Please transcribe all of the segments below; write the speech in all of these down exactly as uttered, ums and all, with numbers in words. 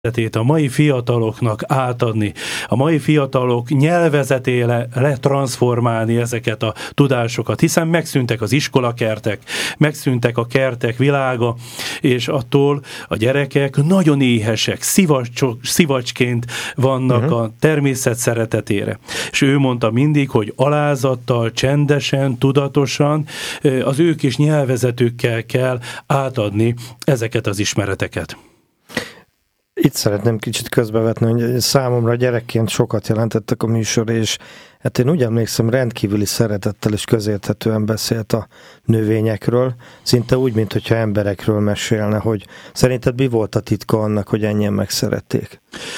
a mai fiataloknak átadni, a mai fiatalok nyelvezetére letranszformálni ezeket a tudásokat, hiszen megszűntek az iskolakertek, megszűntek a kertek világa, és attól a gyerekek nagyon éhesek, szivacsok, szivacsként vannak uh-huh. a természet szeretetére. És ő mondta mindig, hogy alázattal, csendesen, tudatosan az ő kis nyelvezetükkel kell átadni ezeket az ismereteket. Itt szeretném kicsit közbevetni, hogy számomra gyerekként sokat jelentettek a műsor, és hát én úgy emlékszem, rendkívüli szeretettel és közérthetően beszélt a növényekről, szinte úgy, mintha emberekről mesélne, hogy szerinted mi volt a titka annak, hogy ennyien megszerették?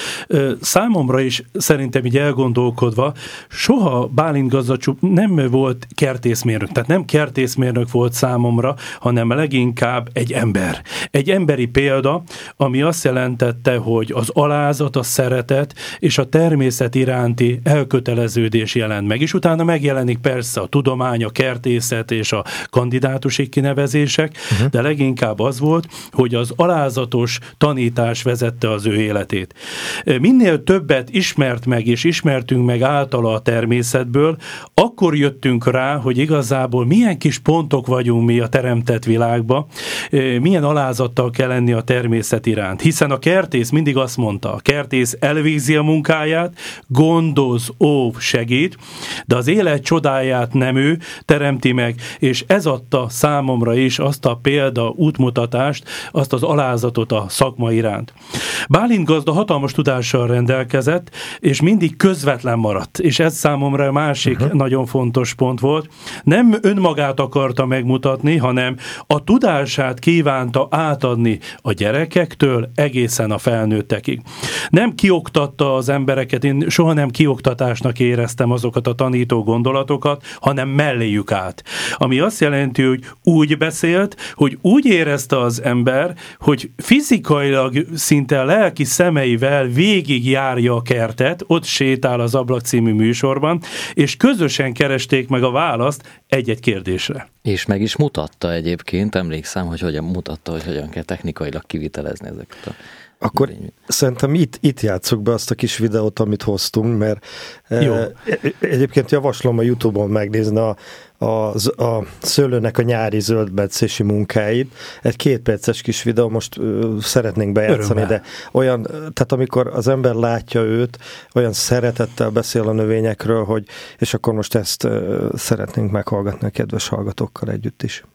Számomra is szerintem így elgondolkodva, soha Bálint Gazdacsuk nem volt kertészmérnök, tehát nem kertészmérnök volt számomra, hanem leginkább egy ember. Egy emberi példa, ami azt jelentette, hogy az alázat, a szeretet és a természet iránti elköteleződés jelent meg, és utána megjelenik persze a tudomány, a kertészet és a kandidátusi kinevezések, uh-huh. de leginkább az volt, hogy az alázatos tanítás vezette az ő életét. Minél többet ismert meg, és ismertünk meg általa a természetből, akkor jöttünk rá, hogy igazából milyen kis pontok vagyunk mi a teremtett világba, milyen alázattal kell lenni a természet iránt. Hiszen a kertész mindig azt mondta, a kertész elvégzi a munkáját, gondoz, óv, segít, de az élet csodáját nem ő teremti meg, és ez adta számomra is azt a példa, útmutatást, azt az alázatot a szakma iránt. Bálint gazda hatalmas tudással rendelkezett, és mindig közvetlen maradt, és ez számomra a másik uh-huh. nagyon fontos pont volt. Nem önmagát akarta megmutatni, hanem a tudását kívánta átadni a gyerekektől egészen a felnőttekig. Nem kioktatta az embereket, én soha nem kioktatásnak éreztem azokat a tanító gondolatokat, hanem melléjük át. Ami azt jelenti, hogy úgy beszélt, hogy úgy érezte az ember, hogy fizikailag szinte lelki szemeivel végig járja a kertet, ott sétál az Ablak című műsorban, és közösen keresték meg a választ egy-egy kérdésre. És meg is mutatta egyébként, emlékszem, hogy hogyan mutatta, hogy hogyan kell technikailag kivitelezni ezeket a... Akkor szerintem itt, itt játsszuk be azt a kis videót, amit hoztunk, mert Jó. E, egyébként javaslom a YouTube-on megnézni a, a, a szőlőnek a nyári zöldmetszési munkáit. Egy kétperces kis videó, most uh, szeretnénk bejátszani, Örömmel. De olyan, tehát amikor az ember látja őt, olyan szeretettel beszél a növényekről, hogy, és akkor most ezt uh, szeretnénk meghallgatni a kedves hallgatókkal együtt is.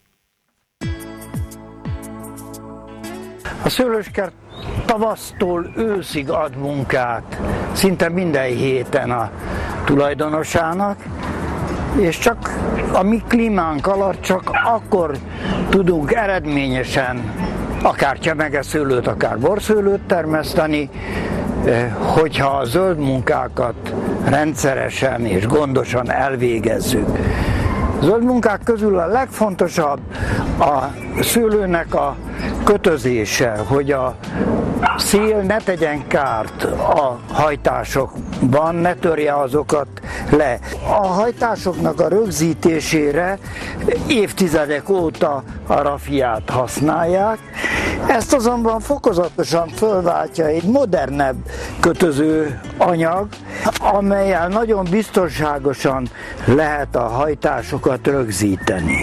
A szőlőskert tavasztól őszig ad munkát, szinte minden héten a tulajdonosának, és csak a mi klímánk alatt csak akkor tudunk eredményesen akár csemegeszőlőt, akár borszőlőt termeszteni, hogyha a zöld munkákat rendszeresen és gondosan elvégezzük. Zöld munkák közül a legfontosabb a szőlőnek a kötözése, hogy a szél ne tegyen kárt a hajtásokban, ne törje azokat le. A hajtásoknak a rögzítésére évtizedek óta a rafiát használják, ezt azonban fokozatosan fölváltja egy modernebb kötöző anyag, amellyel nagyon biztonságosan lehet a hajtásokat rögzíteni.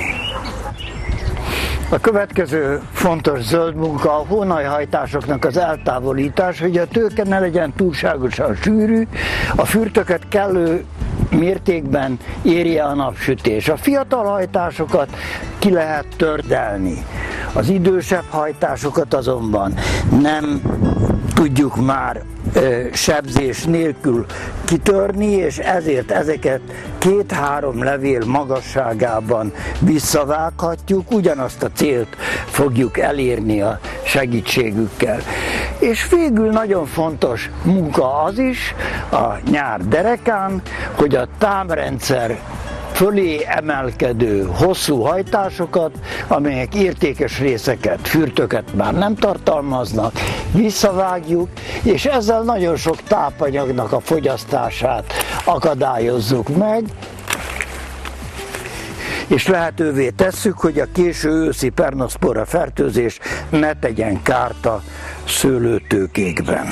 A következő fontos zöld munka a hónajhajtásoknak az eltávolítás, hogy a tőke ne legyen túlságosan sűrű, a fürtöket kellő mértékben érje a napsütés. A fiatal hajtásokat ki lehet tördelni. Az idősebb hajtásokat azonban nem tudjuk már ö, sebzés nélkül kitörni, és ezért ezeket két-három levél magasságában visszavághatjuk, ugyanazt a célt fogjuk elérni a segítségükkel. És végül nagyon fontos munka az is a nyár derekán, hogy a támrendszer fölé emelkedő hosszú hajtásokat, amelyek értékes részeket, fürtöket már nem tartalmaznak, visszavágjuk, és ezzel nagyon sok tápanyagnak a fogyasztását akadályozzuk meg, és lehetővé tesszük, hogy a késő őszi pernoszpora fertőzés ne tegyen kárt a szőlőtőkékben.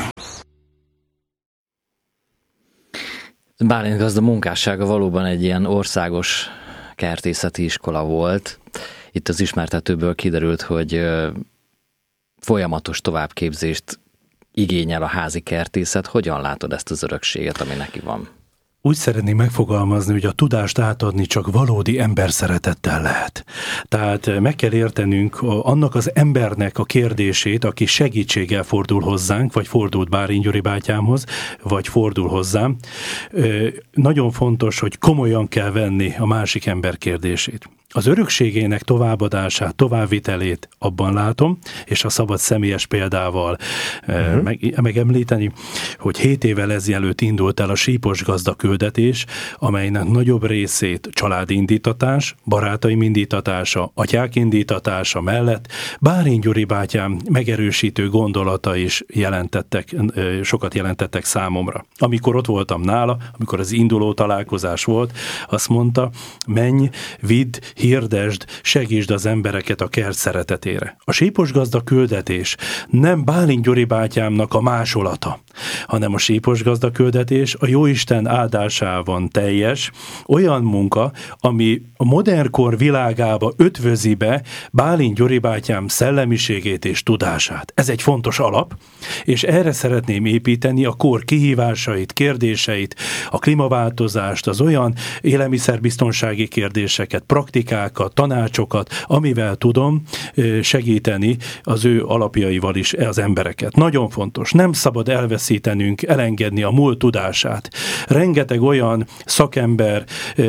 Bálint gazda munkássága valóban egy ilyen országos kertészeti iskola volt. Itt az ismertetőből kiderült, hogy folyamatos továbbképzést igényel a házi kertészet. Hogyan látod ezt az örökséget, ami neki van? Úgy szeretném megfogalmazni, hogy a tudást átadni csak valódi emberszeretettel lehet. Tehát meg kell értenünk annak az embernek a kérdését, aki segítséggel fordul hozzánk, vagy fordult Bálint Gyuri bátyámhoz, vagy fordul hozzám. Nagyon fontos, hogy komolyan kell venni a másik ember kérdését. Az örökségének továbbadását, továbbvitelét abban látom, és a szabad személyes példával uh-huh. meg, megemlíteni, hogy hét évvel ezelőtt indult el a sípos gazda küldetés, amelynek nagyobb részét családi indítatás, barátaim indítatása, atyák indítatása mellett Bálint Gyuri bátyám megerősítő gondolata is jelentettek, sokat jelentettek számomra. Amikor ott voltam nála, amikor az induló találkozás volt, azt mondta, menj, vidd, hirdesd, segítsd az embereket a kert szeretetére. A sípos gazda küldetés nem Bálint Gyuri bátyámnak a másolata, hanem a sípos gazda küldetés a Jóisten áldásában teljes, olyan munka, ami a modern kor világába ötvözi be Bálint Gyuri bátyám szellemiségét és tudását. Ez egy fontos alap, és erre szeretném építeni a kor kihívásait, kérdéseit, a klímaváltozást, az olyan élelmiszerbiztonsági kérdéseket, praktikákat, tanácsokat, amivel tudom segíteni az ő alapjaival is az embereket. Nagyon fontos. Nem szabad elveszítenünk, elengedni a múlt tudását. Rengeteg olyan szakember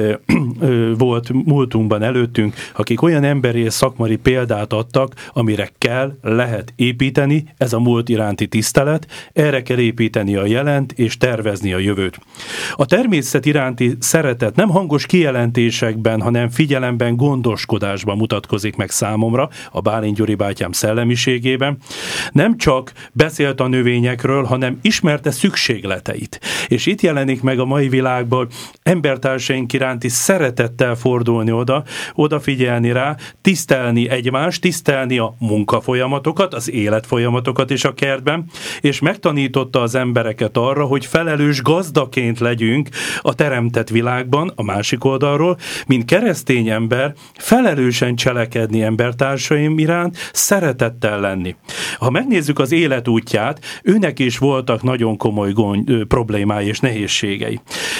volt múltunkban előttünk, akik olyan emberi és szakmai példát adtak, amire kell, lehet építeni, ez a múlt iránti tisztelet, erre kell építeni a jelent és tervezni a jövőt. A természet iránti szeretet nem hangos kijelentésekben, hanem figyelemben, gondoskodásban mutatkozik meg számomra a Bálint Gyuri bátyám szellemiségében. Nem csak beszélt a növényekről, hanem ismerte szükségleteit. És itt jelenik meg a mai világban embertársaink iránti szeretettel fordulni oda, odafigyelni rá, tisztelni egymást, tisztelni a munkafolyamatokat, az életfolyamatokat is a kertben, és megtanította az embereket arra, hogy felelős gazdaként legyünk a teremtett világban, a másik oldalról, mint keresztény ember, felelősen cselekedni embertársaim iránt, szeretettel lenni. Ha megnézzük az életútját, őnek is voltak nagyon komoly gond, problémái és nehézségei.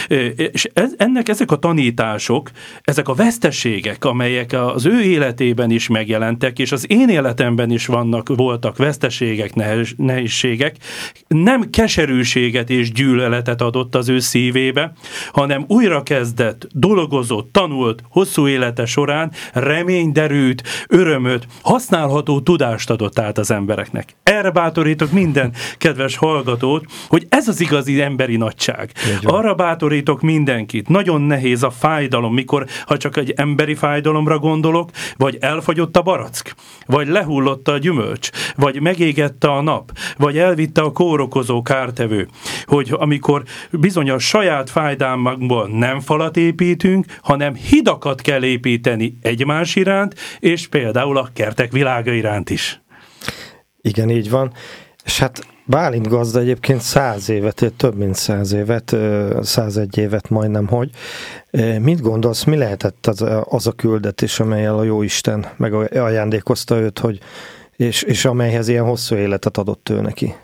És ez, ennek ezek a tanítások, ezek a veszteségek, amelyek az ő életében is megjelentek, és az én életemben is vannak, voltak veszteségek, nehéz, nehézségek, nem keserűséget és gyűlöletet adott az ő szívébe, hanem újra kezdett, dolgozott, tanult, hosszú élete során remény-derűt, örömöt, használható tudást adott át az embereknek. Erre bátorítok minden kedves hallgatót, hogy ez az igazi emberi nagyság. Arra bátorítok mindenkit. Nagyon nehéz a fájdalom, mikor, ha csak egy emberi fájdalomra gondolok, vagy elfogyott a barack, vagy lehullott a gyümölcs, vagy megégette a nap, vagy elvitte a kórokozó kártevő, hogy amikor bizony a saját fájdalmakból nem falat építünk, hanem hidakat kell építeni egymás iránt, és például a kertek világa iránt is. Igen, így van. És hát Bálint gazda egyébként száz évet, több mint száz évet, százegy évet majdnem, hogy. Mit gondolsz, mi lehetett az, az a küldetés, amellyel a Jóisten megajándékozta őt, hogy, és, és amelyhez ilyen hosszú életet adott ő neki?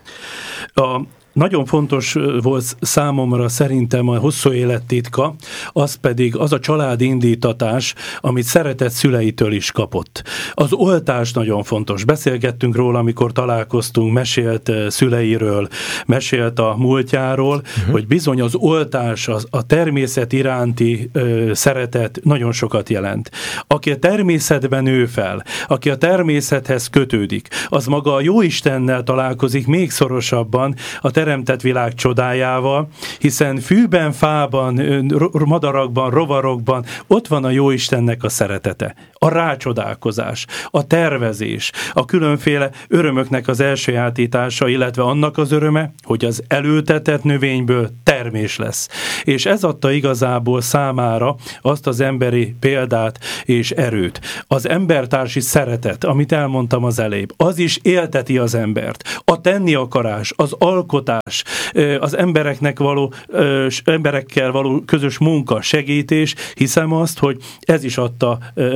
A Nagyon fontos volt számomra szerintem a hosszú élet titka, az pedig az a családi indítatás, amit szeretett szüleitől is kapott. Az oltás nagyon fontos. Beszélgettünk róla, amikor találkoztunk, mesélt szüleiről, mesélt a múltjáról, uh-huh. hogy bizony az oltás, az, a természet iránti ö, szeretet nagyon sokat jelent. Aki a természetben nő fel, aki a természethez kötődik, az maga a Jóistennel találkozik még szorosabban, a teremtett világ csodájával, hiszen fűben, fában, madarakban, rovarokban ott van a Jóistennek a szeretete, a rácsodálkozás, a tervezés, a különféle örömöknek az elsajátítása, illetve annak az öröme, hogy az előtetett növényből termés lesz. És ez adta igazából számára azt az emberi példát és erőt. Az embertársi szeretet, amit elmondtam az elébb, az is élteti az embert. A tenni akarás, az alkotás, az embereknek való, emberekkel való közös munka, segítés, hiszem azt, hogy ez is adta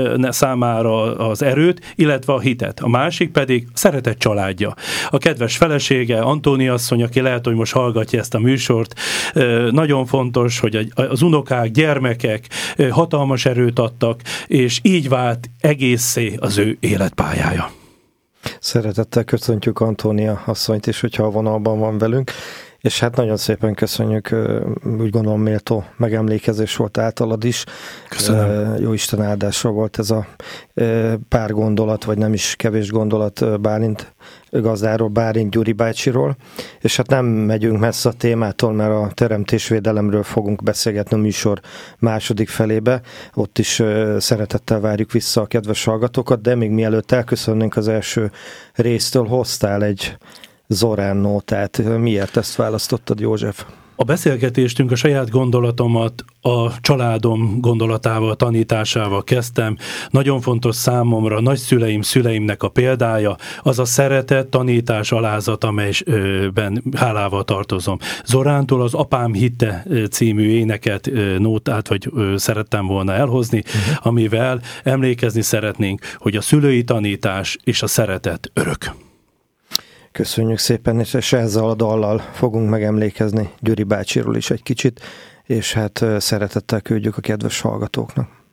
számára az erőt, illetve a hitet. A másik pedig szeretett családja. A kedves felesége, Antónia asszony, aki lehet, hogy most hallgatja ezt a műsort, nagyon fontos, hogy az unokák, gyermekek hatalmas erőt adtak, és így vált egészé az ő életpályája. Szeretettel köszöntjük Antónia asszonyt is, hogyha a vonalban van velünk, és hát nagyon szépen köszönjük, úgy gondolom méltó megemlékezés volt általad is. Köszönöm. Jóisten áldása volt ez a pár gondolat, vagy nem is kevés gondolat Bálint gazdáról, Bálint Gyuri bácsiról, és hát nem megyünk messze a témától, mert a teremtésvédelemről fogunk beszélgetni a műsor második felébe, ott is szeretettel várjuk vissza a kedves hallgatókat, de még mielőtt elköszönnénk az első résztől, hoztál egy Zorán nótát. Miért ezt választottad, József? A beszélgetésünk, a saját gondolatomat a családom gondolatával, tanításával kezdtem. Nagyon fontos számomra nagyszüleim, szüleimnek a példája, az a szeretet, tanítás, alázat, amelyben hálával tartozom. Zorántól az Apám hitte című éneket, nótát, vagy szerettem volna elhozni, uh-huh. amivel emlékezni szeretnénk, hogy a szülői tanítás és a szeretet örök. Köszönjük szépen, és ezzel a dallal fogunk megemlékezni Gyuri bácsiról is egy kicsit, és hát szeretettel küldjük a kedves hallgatóknak.